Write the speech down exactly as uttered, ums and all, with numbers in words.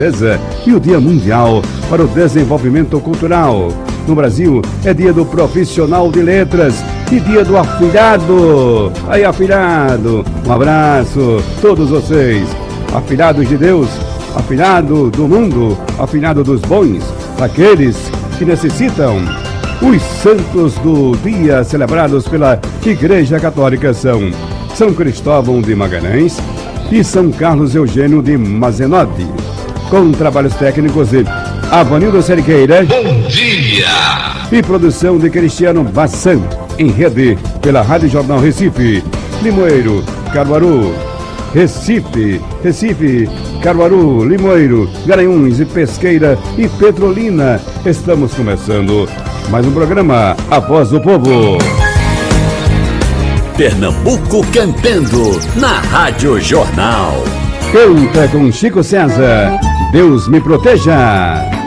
E o Dia Mundial para o Desenvolvimento Cultural. No Brasil, é dia do profissional de letras e dia do afilhado. Aí, afilhado, um abraço a todos vocês. Afilhados de Deus, afilhado do mundo, afilhado dos bons, aqueles que necessitam. Os santos do dia celebrados pela Igreja Católica são São Cristóvão de Magalhães e São Carlos Eugênio de Mazenod. Com trabalhos técnicos de Avanildo Cerqueira. Bom dia! E produção de Cristiano Bassan, em rede pela Rádio Jornal Recife, Limoeiro, Caruaru, Recife, Recife, Caruaru, Limoeiro, Garanhuns e Pesqueira e Petrolina. Estamos começando mais um programa, A Voz do Povo. Pernambuco cantando na Rádio Jornal. Canta com Chico César, Deus me proteja.